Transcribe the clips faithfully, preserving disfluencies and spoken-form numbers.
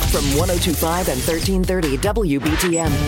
from one oh two point five and thirteen thirty W B T M.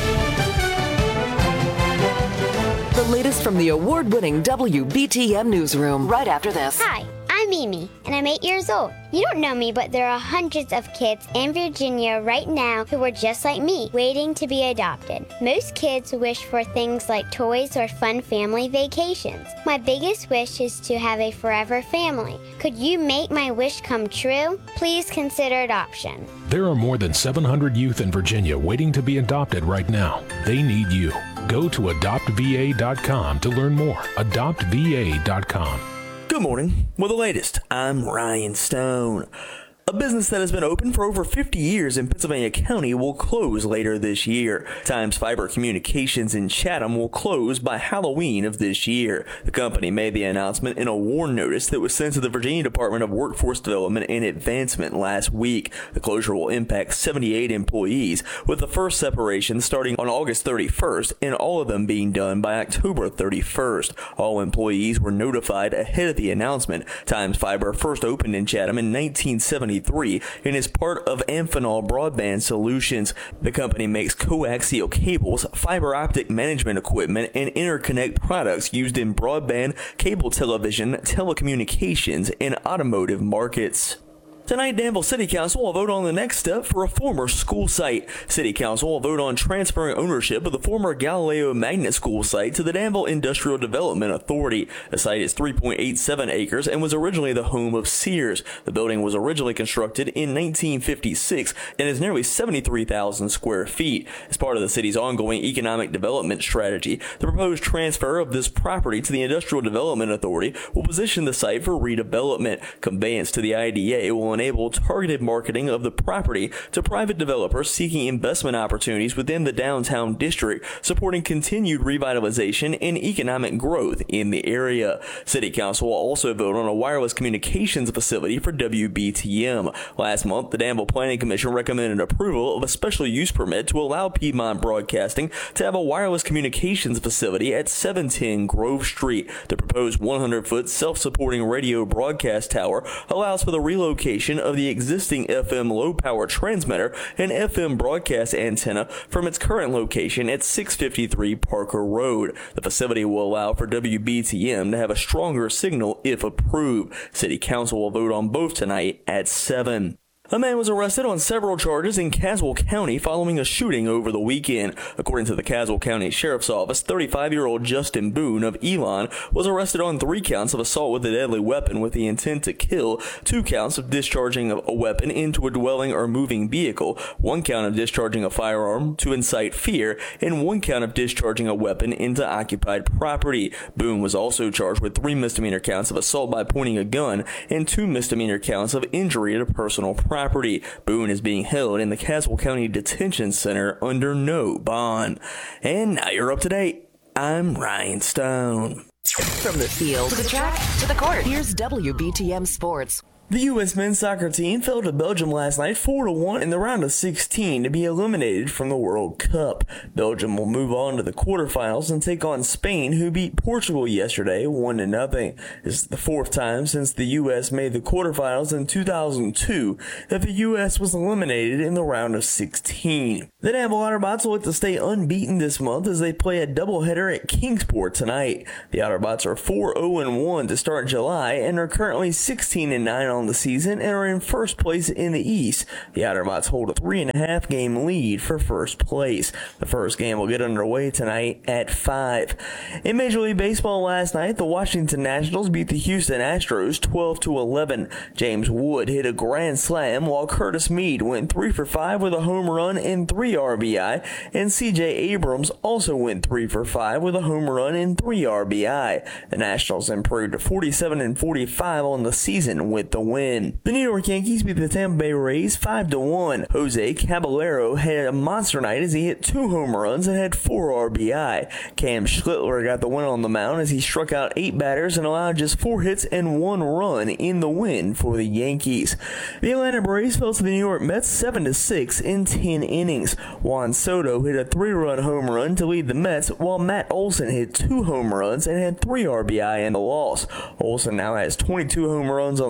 The latest from the award-winning W B T M newsroom right after this. Hi, I'm Mimi, and I'm eight years old. You don't know me, but there are hundreds of kids in Virginia right now who are just like me, waiting to be adopted. Most kids wish for things like toys or fun family vacations. My biggest wish is to have a forever family. Could you make my wish come true? Please consider adoption. There are more than seven hundred youth in Virginia waiting to be adopted right now. They need you. Go to adopt v a dot com to learn more. adopt v a dot com. Good morning. With the latest, I'm Ryan Stone. A business that has been open for over fifty years in Pennsylvania County will close later this year. Times Fiber Communications in Chatham will close by Halloween of this year. The company made the announcement in a warn notice that was sent to the Virginia Department of Workforce Development and Advancement last week. The closure will impact seventy-eight employees, with the first separation starting on August thirty-first and all of them being done by October thirty-first. All employees were notified ahead of the announcement. Times Fiber first opened in Chatham in nineteen seventy-three and is part of Amphenol Broadband Solutions. The company makes coaxial cables, fiber optic management equipment, and interconnect products used in broadband, cable television, telecommunications, and automotive markets. Tonight, Danville City Council will vote on the next step for a former school site. City Council will vote on transferring ownership of the former Galileo Magnet School site to the Danville Industrial Development Authority. The site is three point eight seven acres and was originally the home of Sears. The building was originally constructed in nineteen fifty-six and is nearly seventy-three thousand square feet. As part of the city's ongoing economic development strategy, the proposed transfer of this property to the Industrial Development Authority will position the site for redevelopment. Conveyance to the I D A will enable targeted marketing of the property to private developers seeking investment opportunities within the downtown district, supporting continued revitalization and economic growth in the area. City Council will also vote on a wireless communications facility for W B T M. Last month, the Danville Planning Commission recommended approval of a special use permit to allow Piedmont Broadcasting to have a wireless communications facility at seven ten Grove Street. The proposed one hundred foot self-supporting radio broadcast tower allows for the relocation of the existing F M low-power transmitter and F M broadcast antenna from its current location at six fifty-three Parker Road. The facility will allow for W B T M to have a stronger signal if approved. City Council will vote on both tonight at seven. A man was arrested on several charges in Caswell County following a shooting over the weekend. According to the Caswell County Sheriff's Office, thirty-five-year-old Justin Boone of Elon was arrested on three counts of assault with a deadly weapon with the intent to kill, two counts of discharging a weapon into a dwelling or moving vehicle, one count of discharging a firearm to incite fear, and one count of discharging a weapon into occupied property. Boone was also charged with three misdemeanor counts of assault by pointing a gun and two misdemeanor counts of injury to personal property. Property. Boone is being held in the Caswell County Detention Center under no bond. And now you're up to date. I'm Ryan Stone. From the field to the track to the court, here's W B T M Sports. The U S men's soccer team fell to Belgium last night four to one in the round of sixteen to be eliminated from the World Cup. Belgium will move on to the quarterfinals and take on Spain, who beat Portugal yesterday one to nothing. This is the fourth time since the U S made the quarterfinals in two thousand two that the U S was eliminated in the round of sixteen. The Danville Otterbots will look to stay unbeaten this month as they play a doubleheader at Kingsport tonight. The Otterbots are four oh one to start July and are currently sixteen and nine on the season and are in first place in the East. The Otterbots hold a three and a half game lead for first place. The first game will get underway tonight at five. In Major League Baseball last night, the Washington Nationals beat the Houston Astros twelve to eleven. James Wood hit a grand slam while Curtis Mead went three for five with a home run and three R B I, and C J Abrams also went three for five with a home run and three R B I. The Nationals improved to forty-seven and forty-five on the season with the win. The New York Yankees beat the Tampa Bay Rays five to one. Jose Caballero had a monster night as he hit two home runs and had four R B I. Cam Schlittler got the win on the mound as he struck out eight batters and allowed just four hits and one run in the win for the Yankees. The Atlanta Braves fell to the New York Mets seven to six in ten innings. Juan Soto hit a three-run home run to lead the Mets, while Matt Olson hit two home runs and had three R B I in the loss. Olson now has twenty-two home runs on the season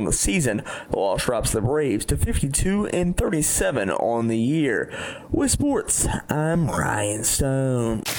season. The loss drops the Braves to fifty-two and thirty-seven on the year. With sports, I'm Ryan Stone.